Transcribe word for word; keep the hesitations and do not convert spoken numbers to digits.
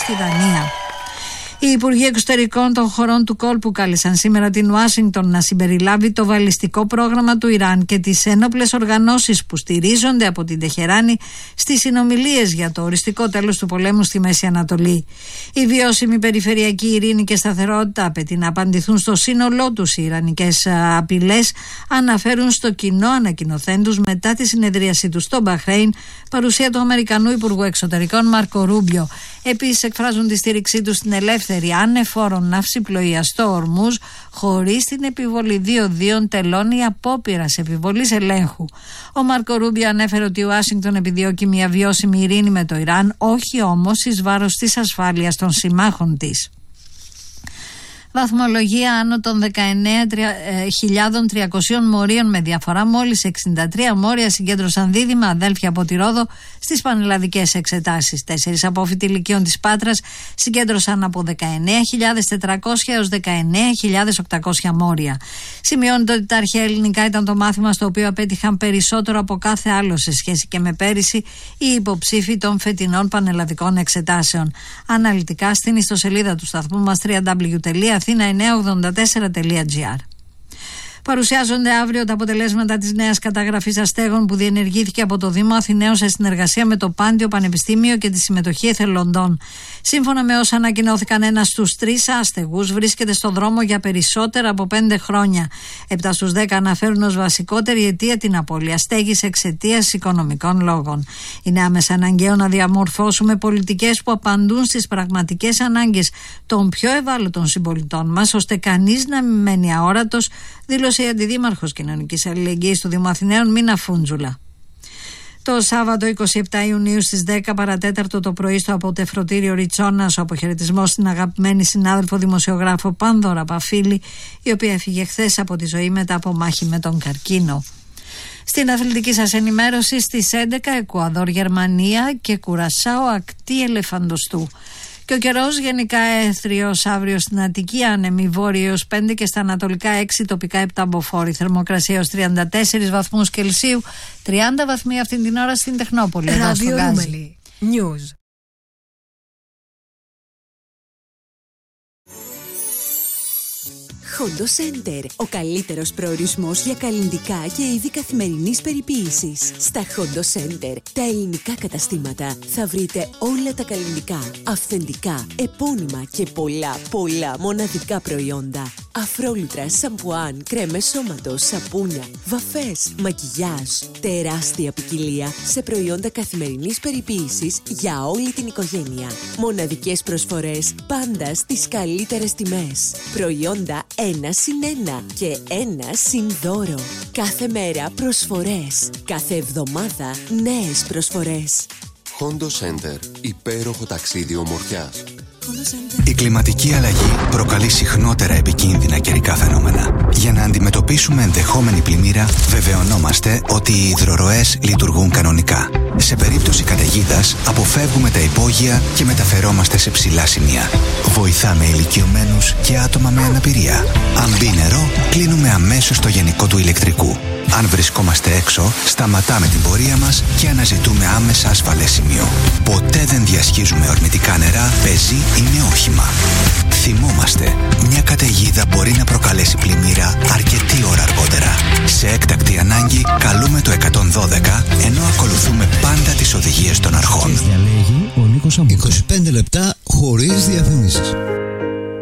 στη Δανία. Οι Υπουργοί Εξωτερικών των χωρών του κόλπου κάλεσαν σήμερα την Ουάσιγκτον να συμπεριλάβει το βαλιστικό πρόγραμμα του Ιράν και τις ένοπλες οργανώσεις που στηρίζονται από την Τεχεράνη στις συνομιλίες για το οριστικό τέλος του πολέμου στη Μέση Ανατολή. Η βιώσιμη περιφερειακή ειρήνη και σταθερότητα απαιτεί να απαντηθούν στο σύνολό τους οι ιρανικές απειλές, αναφέρουν στο κοινό ανακοινωθέν τους μετά τη συνεδρίασή τους στο Μπαχρέιν, παρουσία του Αμερικανού Υπουργού Εξωτερικών Μάρκο Ρούμπιο. Επίσης εκφράζουν τη στήριξή τους στην ελεύθερη άνεφόρον ναυσιπλοεία στο Ορμούζ χωρίς την επιβολή διοδίων τελών ή απόπειρας επιβολής ελέγχου. Ο Μάρκο Ρούμπιο ανέφερε ότι η Ουάσιγκτον επιδιώκει μια βιώσιμη ειρήνη με το Ιράν, όχι όμως εις βάρος της ασφάλειας των συμμάχων της. Βαθμολογία άνω των δεκαεννέα χιλιάδες τριακοσίων μορίων με διαφορά. Μόλις εξήντα τρία μόρια συγκέντρωσαν δίδυμα αδέλφια από τη Ρόδο στις πανελλαδικές εξετάσεις. Τέσσερις απόφοιτοι ηλικίων της Πάτρας συγκέντρωσαν από δεκαεννέα χιλιάδες τετρακόσια έως δεκαεννέα χιλιάδες οκτακόσια μόρια. Σημειώνεται ότι τα αρχαία ελληνικά ήταν το μάθημα στο οποίο απέτυχαν περισσότερο από κάθε άλλο σε σχέση και με πέρυσι οι υποψήφοι των φετινών πανελλαδικών εξετάσεων. Αναλυτικά στην ιστοσελίδα του σταθμού μας double-u double-u double-u τελεία αθήνα εννιακόσια ογδόντα τέσσερα τελεία τζι άρ. Παρουσιάζονται αύριο τα αποτελέσματα της νέας καταγραφής αστέγων που διενεργήθηκε από το Δήμο Αθηναίων σε συνεργασία με το Πάντιο Πανεπιστήμιο και τη συμμετοχή εθελοντών. Σύμφωνα με όσα ανακοινώθηκαν, ένας στους τρεις άστεγους βρίσκεται στο δρόμο για περισσότερα από πέντε χρόνια. Επτά στους δέκα αναφέρουν ως βασικότερη αιτία την απώλεια στέγης εξαιτίας οικονομικών λόγων. Είναι άμεσα αναγκαίο να διαμορφώσουμε πολιτικές που απαντούν στις πραγματικές ανάγκες των πιο ευάλωτων συμπολιτών μας, ώστε κανείς να μην μένει αόρατος, δήλωσε η Αντιδήμαρχος Κοινωνικής Αλληλεγγύης του Δήμου Αθηναίων Μίνα Φούντζουλα. Το Σάββατο είκοσι επτά Ιουνίου στις δέκα παρατέταρτο το πρωί στο αποτεφρωτήριο Ριτσόνας, ο αποχαιρετισμός στην αγαπημένη συνάδελφο δημοσιογράφο Πάνδωρα Παφίλη, η οποία έφυγε χθες από τη ζωή μετά από μάχη με τον καρκίνο. Στην αθλητική σας ενημέρωση στις έντεκα Εκουαδόρ, Γερμανία και Κουρασάο ακτή ελεφαντοστού. Και ο καιρός γενικά έθριος αύριο στην Αττική, άνεμη βόρειο έως πέντε και στα ανατολικά έξι, τοπικά επτά μποφόρ. Θερμοκρασία έως τριάντα τέσσερις βαθμούς Κελσίου, τριάντα βαθμοί αυτήν την ώρα στην Τεχνόπολη. Ράδιο Ρούμελη. News. Hondo Center, ο καλύτερος προορισμός για καλλυντικά και είδη καθημερινής περιποίησης. Στα Hondo Center, τα ελληνικά καταστήματα, θα βρείτε όλα τα καλλυντικά, αυθεντικά, επώνυμα και πολλά, πολλά μοναδικά προϊόντα. Αφρόλουτρα, σαμπουάν, κρέμες σώματος, σαπούνια, βαφές, μακιγιάζ. Τεράστια ποικιλία σε προϊόντα καθημερινής περιποίησης για όλη την οικογένεια. Μοναδικές προσφορές πάντα στις καλύτερες τιμές. Προϊόντα ένα συν ένα και ένα συν δώρο. Κάθε μέρα προσφορές. Κάθε εβδομάδα νέες προσφορές. Hondo Center. Υπέροχο ταξίδι ομορφιάς. Η κλιματική αλλαγή προκαλεί συχνότερα επικίνδυνα καιρικά φαινόμενα. Για να αντιμετωπίσουμε ενδεχόμενη πλημμύρα, βεβαιωνόμαστε ότι οι υδροροές λειτουργούν κανονικά. Σε περίπτωση καταιγίδας, αποφεύγουμε τα υπόγεια και μεταφερόμαστε σε ψηλά σημεία. Βοηθάμε ηλικιωμένους και άτομα με αναπηρία. Αν μπει νερό, κλείνουμε αμέσως το γενικό του ηλεκτρικού. Αν βρισκόμαστε έξω, σταματάμε την πορεία μας και αναζητούμε άμεσα ασφαλές σημείο. Ποτέ δεν διασχίζουμε ορμητικά νερά, πεζή ή με όχημα. Θυμόμαστε, μια καταιγίδα μπορεί να προκαλέσει πλημμύρα αρκετή ώρα αργότερα. Σε έκτακτη ανάγκη, καλούμε το εκατόν δώδεκα, ενώ ακολουθούμε πάντα τις οδηγίες των αρχών. είκοσι πέντε λεπτά χωρίς διαφημίσεις.